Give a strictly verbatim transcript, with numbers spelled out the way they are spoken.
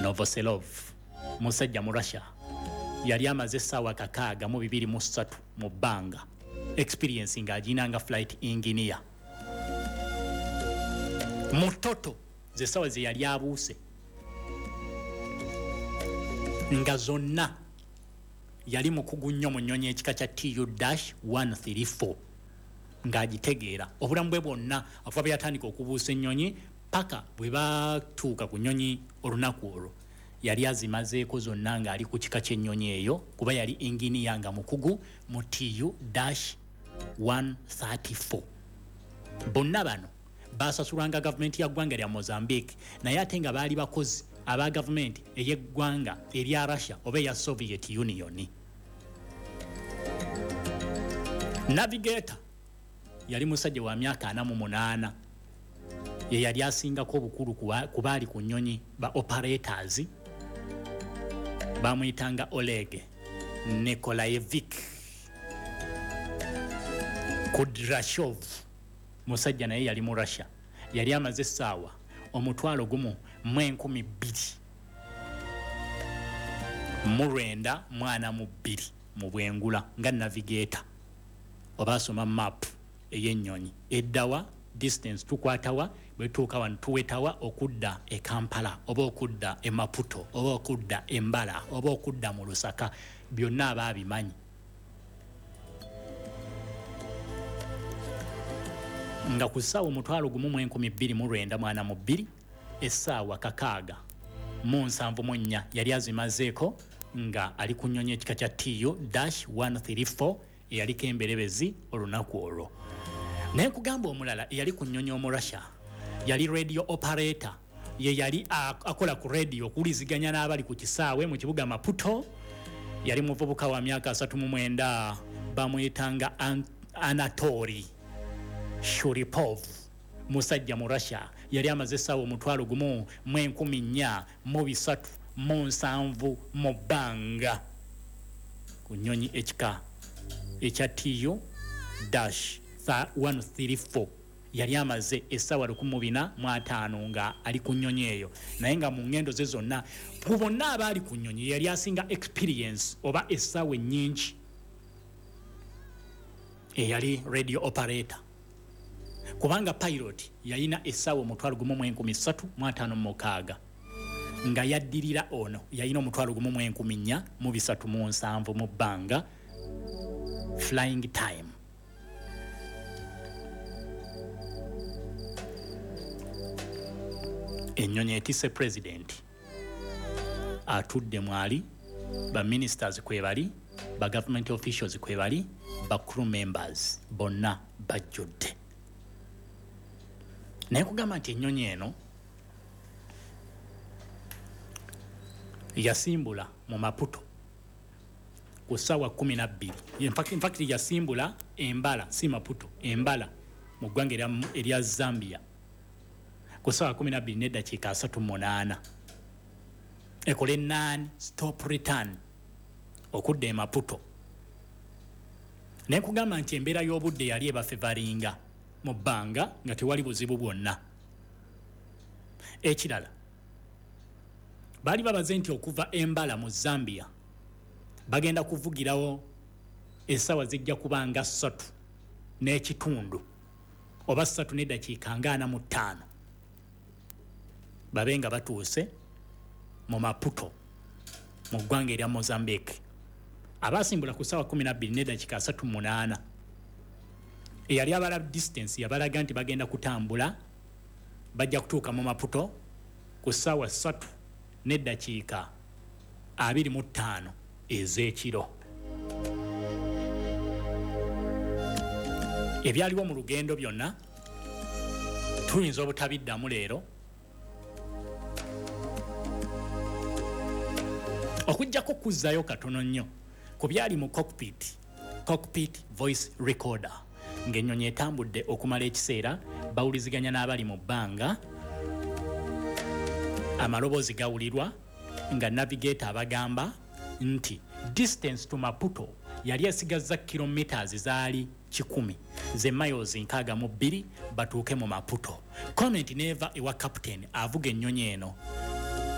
Novoselov musajja mu Russia yali amaze essaawa kakaaga mu bibiri mu ssatu mu bbanga experience nga aginanga flight engineer mutoto ze sawa ze yali abuuse nga zonna yali mukugu nnyo mu nnyonyi ekika kya T U one thirty-four ng'agitegeera obulamu bwe bwonna okuva bwe yatandika okubuusa ennyonyi paka bwe batuuka ku nnyonyi olunaku olwo yali azimazeeko zonna ng'ali ku kika ky'ennyonyi eyo kuba yali enginiya nga mukugu mu T U one thirty-four. Bonna bano basasulwanga gavumenti ya ggwanga lya Mozambique naye ate nga baali bakozi aba gavumenti ey'eggwanga erya Russia oba eya Soviet Union. Navigator yali musajja wa myaka ana mu munaana ye yali asingako obukulu ku baali ku nnyonyi ba operators bamuyitanga Oleg Nikolaevich Kudrashov. Musajja naye yali mu Russia yali amaze essaawa omutwalo gumu mu enkumi bbiri mu lwenda mwana mu bbiri mu bwengula nga navigator oba asoma map ey'ennyonyi eddawa distance tukwatawa bwe tuuka wano tuwetawa okudda e Kampala oba okudda e Maputo oba okudda e Mbala oba okudda mu Lusaka byonna aba abimanyi. Nga ku ssaawa omutwalo gumu mu enkumi bbiri mu lwenda mwana mu bbiri essaawa kakaaga mu nsanvu mu nnya yali azimazeeko nga ali ku nnyonyi ekika kya T U one thirty-four eyaliko emberebezi olunaku olwo. Naye kugamba omulala eyali ku nnyonyi omu Russia yali radio operator ye yali akola ku radio okuwuliziganya n'abali ku kisaawe mu kibuga Maputo. Yali muvubuka wa myaka asatu mu mwenda bamuyitanga An- Anatoly Shuripov. Musajja mu Russia yali amaze essaawa omutwalo gumu mu enkumi nnya mu bisatu mu nsanvu mu bbanga ku nnyonyi ekika ekya T U one thirty-four yali amaze essaawa lukumi bina mu ataano nga ali ku nnyonyi eyo. Naye nga mu ngendo ze zonna ku bonna abaali ku nnyonyi yali asinga experience oba essaawa ennyingi eyali radio operator kubanga pilot yalina essaawa omutwalo gumu mu enkumi ssatu mu ataano mu mukaaga nga yaddirira ono yalina omutwalo gumu mu enkumi nnya mu bisatu mu nsanvu mu bbanga flying time. Ennyonyi etisse president atudde mwali ba ministers kwe bali ba government officials kwe bali ba crew members bonna bajjudde. Naye kugamba nti ennyonyi eno yasimbula mu Maputo ku ssaawa kumi na bbiri. In fact, in fact yasimbula Embala si Maputo Embala mu ggwanga erya Zambia ku ssaawa kumi na bbiri n'eddakiika asatu mu munaana ekole nine stop return okudda e Maputo. Naye kugamba nti embeera y'obudde yali ebafevalinga mu bbanga nga tewali buzibu bwonna. Ekirala baali babaze nti okuva Embala mu Zambia bagenda kuvugirawo essaawa zijja kubanga ssatu n'ekitundu oba ssatu n'eddakiika nga ana mu ttaano babe nga batuuse mu Maputo mu ggwanga erya Mozambique. Abasimbula ku ssaawa kumi na bbiri n'eddakiika asatu mu munaana eyali abala distance yabalaga nti bagenda kutambula bajja kutuuka mu Maputo ku ssaawa ssatu n'eddakiika abiri mu ttaano ez'ekiro. Ebyaliwo mu lugendo byonna tuyinza obutabiddamu leero okujjako kuzzayo katono nnyo ku byali mu cockpit cockpit voice recorder ng'ennyonyi etambudde okumala ekiseera bawuliziganya n'abali mu bbanga amaloboozi gawulirwa nga navigator abagamba nti distance to Maputo yali asigazza kilometers zaali kikumi ze miles nkaaga mu bbiri batuuke mu Maputo. Comment never ewa captain avuga ennyonyi eno